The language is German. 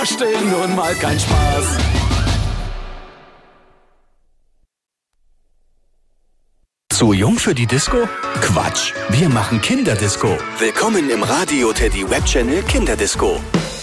Still nun mal kein Spaß. Zu jung für die Disco? Quatsch, wir machen Kinderdisco. Willkommen im Radio Teddy Web Channel Kinderdisco.